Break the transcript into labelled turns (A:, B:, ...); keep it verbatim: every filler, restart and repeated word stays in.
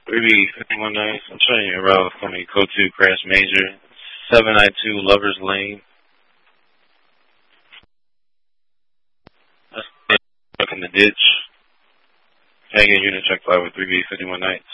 A: three B fifty-one Nights. I'm showing you a route for me. Code two Crash Major. seven nine two Lover's Lane. That's stuck in the ditch. Hanging unit check five with three B fifty-one Nights.